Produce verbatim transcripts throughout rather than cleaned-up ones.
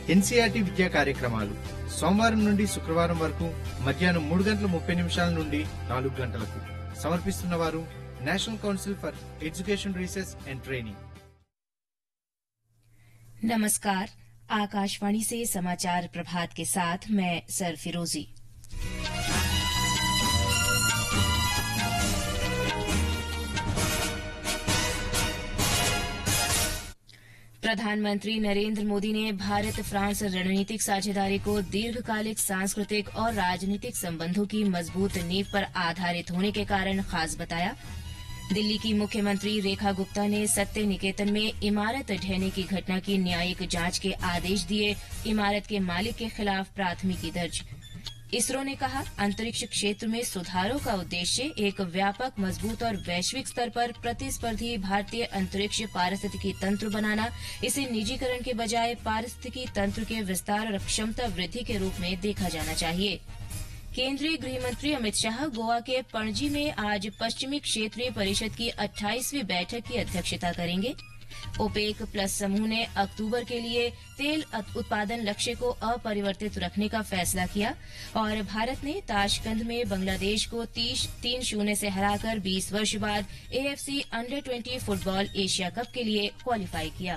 NCERT విద్యా కార్యక్రమాలు సోమవారం నుండి శుక్రవారం వరకు మధ్యాహ్నం మూడు గంటల ముప్పై నిమిషాల నుండి నాలుగు గంటలకు సమర్పిస్తున్న వారు national council for education research and training. नमस्कार, आकाशवाणी से समाचार प्रभात के साथ मैं सर फिरोजी। प्रधानमंत्री नरेंद्र मोदी ने भारत फ्रांस रणनीतिक साझेदारी को दीर्घकालिक सांस्कृतिक और राजनीतिक संबंधों की मजबूत नींव पर आधारित होने के कारण खास बताया। दिल्ली की मुख्यमंत्री रेखा गुप्ता ने सत्य निकेतन में इमारत ढहने की घटना की न्यायिक जांच के आदेश दिए। इमारत के मालिक के खिलाफ प्राथमिकी दर्ज। इसरो ने कहा, अंतरिक्ष क्षेत्र में सुधारों का उद्देश्य एक व्यापक, मजबूत और वैश्विक स्तर पर प्रतिस्पर्धी भारतीय अंतरिक्ष पारिस्थितिकी तंत्र बनाना। इसे निजीकरण के बजाय पारिस्थितिकी तंत्र के विस्तार और क्षमता वृद्धि के रूप में देखा जाना चाहिए। केंद्रीय गृह मंत्री अमित शाह गोवा के पणजी में आज पश्चिमी क्षेत्रीय परिषद की अट्ठाईसवीं बैठक की अध्यक्षता करेंगे। ओपेक प्लस समूह ने अक्टूबर के लिए तेल उत्पादन लक्ष्य को अपरिवर्तित रखने का फैसला किया और भारत ने ताशकंद में बांग्लादेश को तीन शून्य से हराकर बीस वर्ष बाद AFC under twenty football Asia cup के लिए क्वालिफाई किया।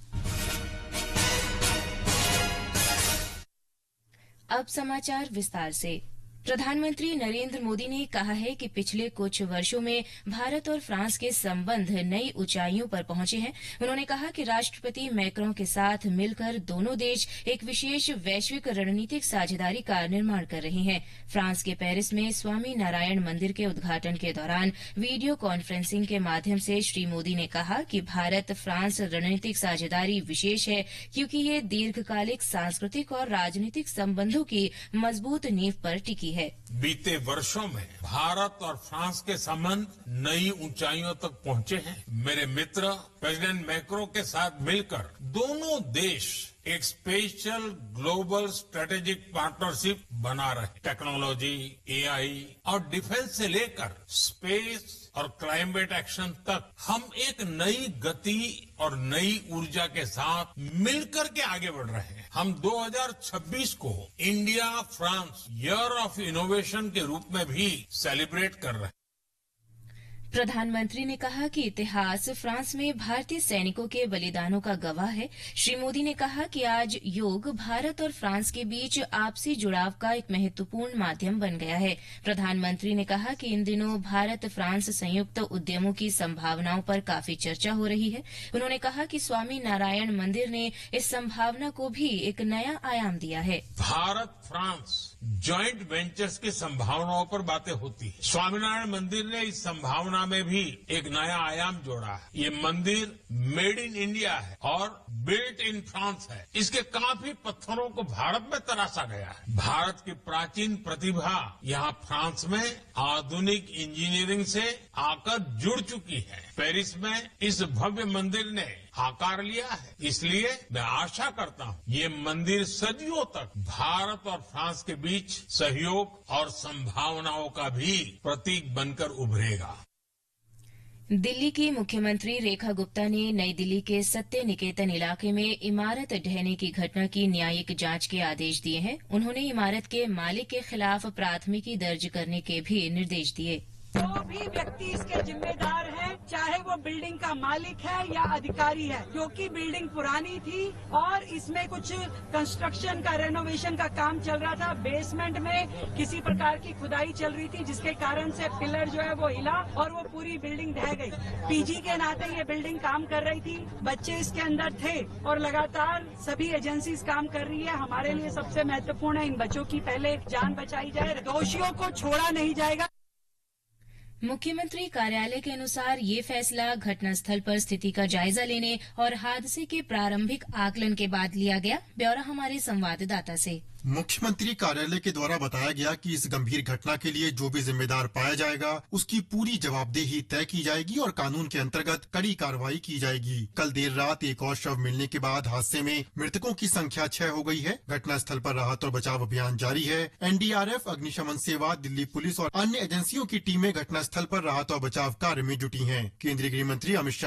अब समाचार विस्तार से। प्रधानमंत्री नरेंद्र मोदी ने कहा है कि पिछले कुछ वर्षों में भारत और फ्रांस के संबंध नई ऊंचाइयों पर पहुंचे हैं। उन्होंने कहा कि राष्ट्रपति मैक्रों के साथ मिलकर दोनों देश एक विशेष वैश्विक रणनीतिक साझेदारी का निर्माण कर रहे हैं। फ्रांस के पेरिस में स्वामी नारायण मंदिर के उद्घाटन के दौरान वीडियो कॉन्फ्रेंसिंग के माध्यम से श्री मोदी ने कहा कि भारत फ्रांस रणनीतिक साझेदारी विशेष है क्योंकि ये दीर्घकालिक सांस्कृतिक और राजनीतिक संबंधों की मजबूत नींव पर टिकी है। बीते वर्षों में भारत और फ्रांस के संबंध नई ऊंचाइयों तक पहुंचे हैं। मेरे मित्र प्रेसिडेंट मैक्रो के साथ मिलकर दोनों देश एक स्पेशल ग्लोबल स्ट्रेटेजिक पार्टनरशिप बना रहे। टेक्नोलॉजी, एआई और डिफेंस से लेकर स्पेस और क्लाइमेट एक्शन तक हम एक नई गति और नई ऊर्जा के साथ मिलकर के आगे बढ़ रहे हैं। हम दो हज़ार छब्बीस को India France year of innovation के रूप में भी सेलिब्रेट कर रहे हैं। प्रधानमंत्री ने कहा कि इतिहास फ्रांस में भारतीय सैनिकों के बलिदानों का गवाह है। श्री मोदी ने कहा कि आज योग भारत और फ्रांस के बीच आपसी जुड़ाव का एक महत्वपूर्ण माध्यम बन गया है। प्रधानमंत्री ने कहा कि इन दिनों भारत फ्रांस संयुक्त उद्यमों की संभावनाओं पर काफी चर्चा हो रही है। उन्होंने कहा कि स्वामी नारायण मंदिर ने इस संभावना को भी एक नया आयाम दिया है। भारत फ्रांस जॉइंट वेंचर्स की संभावनाओं पर बातें होती है। स्वामीनारायण मंदिर ने इस संभावना में भी एक नया आयाम जोड़ा है। ये मंदिर मेड इन इंडिया है और बिल्ट इन फ्रांस है। इसके काफी पत्थरों को भारत में तराशा गया है। भारत की प्राचीन प्रतिभा यहाँ फ्रांस में आधुनिक इंजीनियरिंग से आकर जुड़ चुकी है। पेरिस में इस भव्य मंदिर ने आकार लिया है। इसलिए मैं आशा करता हूँ ये मंदिर सदियों तक भारत और फ्रांस के बीच सहयोग और संभावनाओं का भी प्रतीक बनकर उभरेगा। दिल्ली की मुख्यमंत्री रेखा गुप्ता ने नई दिल्ली के सत्य निकेतन इलाके में इमारत ढहने की घटना की न्यायिक जांच के आदेश दिए हैं। उन्होंने इमारत के मालिक के खिलाफ प्राथमिकी दर्ज करने के भी निर्देश दिए। जो भी व्यक्ति इसके जिम्मेदार है, चाहे वो बिल्डिंग का मालिक है या अधिकारी है, क्योंकि बिल्डिंग पुरानी थी और इसमें कुछ कंस्ट्रक्शन का, रेनोवेशन का काम चल रहा था। बेसमेंट में किसी प्रकार की खुदाई चल रही थी जिसके कारण से पिलर जो है वो हिला और वो पूरी बिल्डिंग ढह गई। पीजी के नाते ये बिल्डिंग काम कर रही थी, बच्चे इसके अंदर थे और लगातार सभी एजेंसीज काम कर रही है। हमारे लिए सबसे महत्वपूर्ण है इन बच्चों की पहले जान बचाई जाए, दोषियों को छोड़ा नहीं जाएगा। मुख्यमंत्री कार्यालय के अनुसार ये फैसला घटनास्थल पर स्थिति का जायजा लेने और हादसे के प्रारंभिक आकलन के बाद लिया गया। ब्यौरा हमारे संवाददाता से। मुख्यमंत्री कार्यालय के द्वारा बताया गया कि इस गंभीर घटना के लिए जो भी जिम्मेदार पाया जाएगा उसकी पूरी जवाबदेही तय की जाएगी और कानून के अंतर्गत कड़ी कार्रवाई की जाएगी। कल देर रात एक और शव मिलने के बाद हादसे में मृतकों की संख्या छह हो गई है। घटनास्थल पर राहत और बचाव अभियान जारी है। एनडीआरएफ, अग्निशमन सेवा, दिल्ली पुलिस और अन्य एजेंसियों की टीमें घटनास्थल पर राहत और बचाव कार्य में जुटी हैं। केंद्रीय गृह मंत्री अमित शाह